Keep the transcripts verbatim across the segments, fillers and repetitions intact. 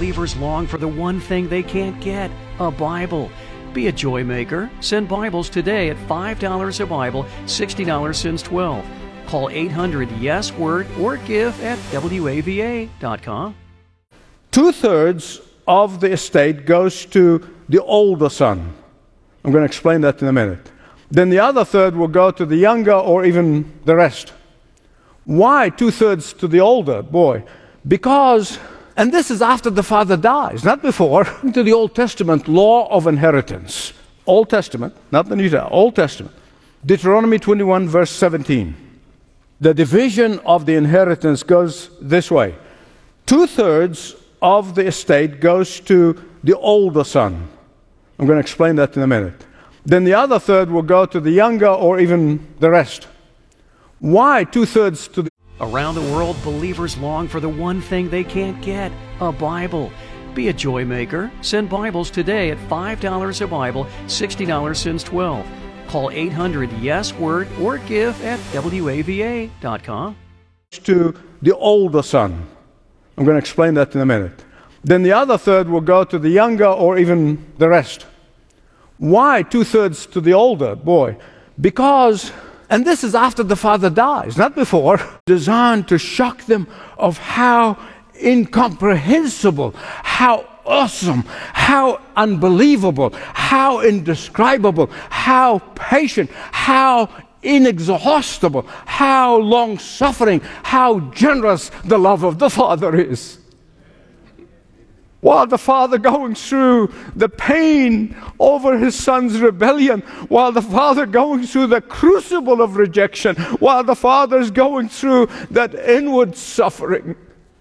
believers long for the one thing they can't get, a Bible. Be a joy maker. Send Bibles today at five dollars a Bible, sixty dollars since twelve. Call eight hundred yes word or give at W A V A dot com. Two-thirds of the estate goes to the older son. I'm going to explain that in a minute. Then the other third will go to the younger or even the rest. Why two-thirds to the older boy? Because, and this is after the father dies, not before, to the Old Testament law of inheritance. Old Testament, not the New Testament, Old Testament. Deuteronomy twenty-one, verse seventeen. The division of the inheritance goes this way. Two-thirds of the estate goes to the older son. I'm going to explain that in a minute. Then the other third will go to the younger or even the rest. Why two-thirds to the... Around the world, believers long for the one thing they can't get, a Bible. Be a joy maker. Send Bibles today at five dollars a Bible, sixty dollars since twelve. Call eight hundred yes word or give at W A V A dot com. To the older son. I'm going to explain that in a minute. Then the other third will go to the younger or even the rest. Why two-thirds to the older boy? Because, and this is after the father dies, not before, designed to shock them of how incomprehensible, how awesome, how unbelievable, how indescribable, how patient, how inexhaustible, how long-suffering, how generous the love of the Father is. While the father going through the pain over his son's rebellion, while the father going through the crucible of rejection, while the father is going through that inward suffering,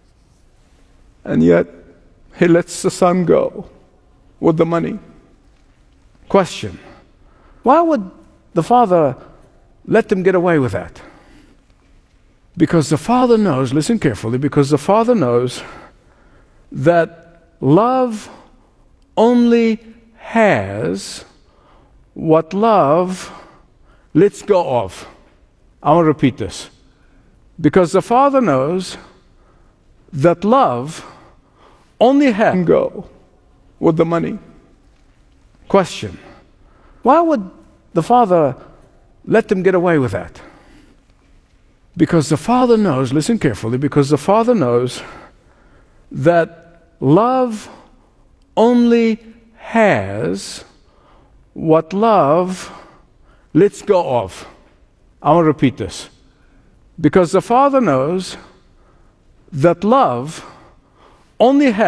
and yet he lets the son go with the money. Question: why would the father let them get away with that? Because the father knows, listen carefully, because the father knows that love only has what love lets go of. I want to repeat this. Because the father knows that love only has go with the money. Question: why would the father let them get away with that? Because the father knows, listen carefully, because the father knows that love only has what love lets go of. I want to repeat this. Because the father knows that love only has